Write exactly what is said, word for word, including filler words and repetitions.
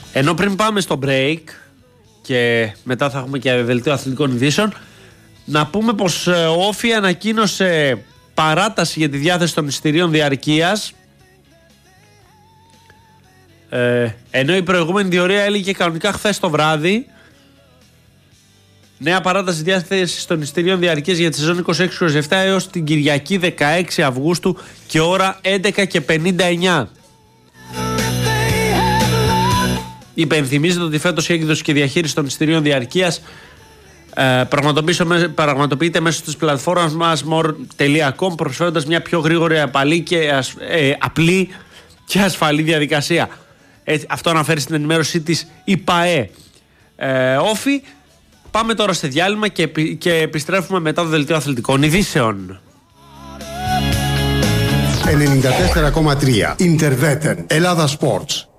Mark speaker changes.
Speaker 1: Ενώ πριν πάμε στο break και μετά θα έχουμε και δελτίο αθλητικών ειδήσεων, να πούμε πως ο Όφι ανακοίνωσε παράταση για τη διάθεση των εισιτηρίων διαρκείας, ε, ενώ η προηγούμενη διορία έλεγε κανονικά χθες το βράδυ. Νέα παράταση διάθεσης των εισιτηρίων διαρκείας για τη σεζόν είκοσι έξι είκοσι επτά έως την Κυριακή δεκαέξι Αυγούστου και ώρα έντεκα και πενήντα εννιά. Υπενθυμίζεται ότι φέτος η έκδοση και διαχείριση των εισιτηρίων διαρκείας ε, πραγματοποιείται μέσω της πλατφόρμας μας more τελεία com, προσφέροντας μια πιο γρήγορη, απαλή και ασ, ε, απλή και ασφαλή διαδικασία. Ε, αυτό αναφέρει στην ενημέρωσή της η ΠΑΕ. Ε, Όφι. Πάμε τώρα σε διάλειμμα και, και επιστρέφουμε μετά το δελτίο αθλητικών ειδήσεων.
Speaker 2: ενενήντα τέσσερα κόμμα τρία Interveten Ελλάδα Sports.